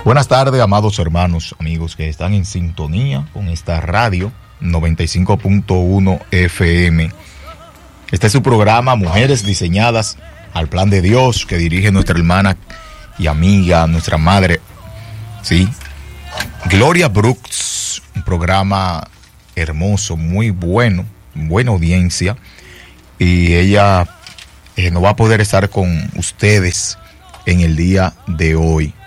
Buenas tardes, amados hermanos, amigos que están en sintonía con esta radio 95.1 FM. Este es su programa Mujeres Diseñadas al Plan de Dios, que dirige nuestra hermana y amiga, nuestra madre, sí, Gloria Brooks. Un programa hermoso, muy bueno, buena audiencia, y ella no va a poder estar con ustedes en el día de hoy.